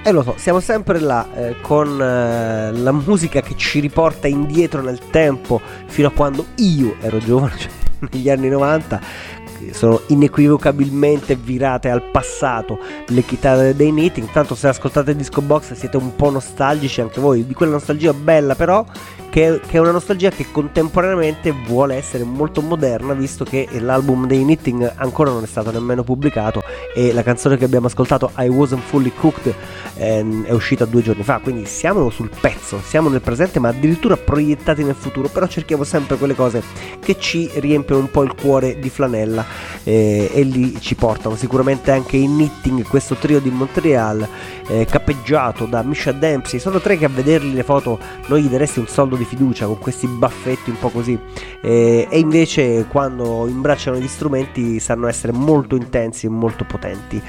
lo so, siamo sempre là con la musica che ci riporta indietro nel tempo fino a quando io ero giovane, cioè negli anni 90. Sono inequivocabilmente virate al passato le chitarre dei Knitting. Tanto se ascoltate Disco Box siete un po' nostalgici anche voi di quella nostalgia bella, però che è una nostalgia che contemporaneamente vuole essere molto moderna, visto che l'album dei Knitting ancora non è stato nemmeno pubblicato e la canzone che abbiamo ascoltato, I Wasn't Fully Cooked, è uscita 2 giorni fa, quindi siamo sul pezzo, siamo nel presente ma addirittura proiettati nel futuro. Però cerchiamo sempre quelle cose che ci riempiono un po' il cuore di flanella, e lì ci portano sicuramente anche i Knitting, questo trio di Montreal, capeggiato da Misha Dempsey. Sono 3 che a vederli le foto non gli daresti un soldo di fiducia, con questi baffetti un po' così, e invece quando imbracciano gli strumenti sanno essere molto intensi e molto potenti,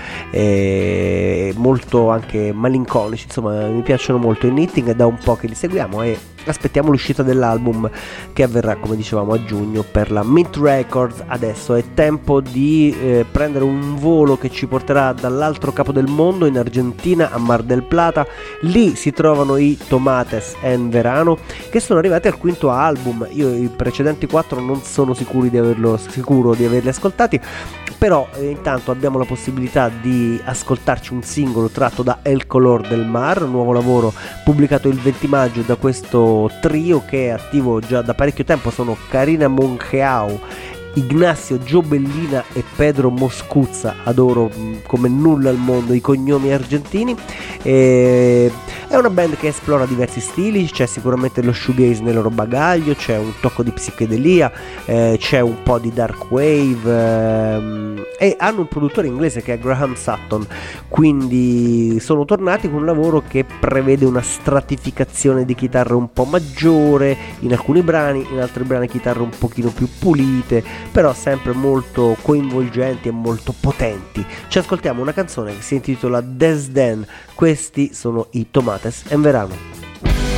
molto anche malinconici. Insomma, mi piacciono molto i Knitting, è da un po' che li seguiamo e aspettiamo l'uscita dell'album che avverrà, come dicevamo, a giugno per la Mint Records. Adesso è tempo di prendere un volo che ci porterà dall'altro capo del mondo, in Argentina, a Mar del Plata. Lì si trovano i Tomates en Verano, che sono arrivati al 5º album. Io i precedenti 4 non sono sicuro di averli ascoltati, però intanto abbiamo la possibilità di ascoltarci un singolo tratto da El Color del Mar, un nuovo lavoro pubblicato il 20 maggio da questo trio che è attivo già da parecchio tempo. Sono Karina Mongeau, Ignacio Giobellina e Pedro Moscuzza. Adoro come nulla al mondo i cognomi argentini. È una band che esplora diversi stili, c'è sicuramente lo shoegaze nel loro bagaglio, c'è un tocco di psichedelia, c'è un po' di dark wave, e hanno un produttore inglese che è Graham Sutton, quindi sono tornati con un lavoro che prevede una stratificazione di chitarre un po' maggiore in alcuni brani, in altri brani chitarre un pochino più pulite, però sempre molto coinvolgenti e molto potenti. Ci ascoltiamo una canzone che si intitola Desdén. Questi sono i Tomates en Verano.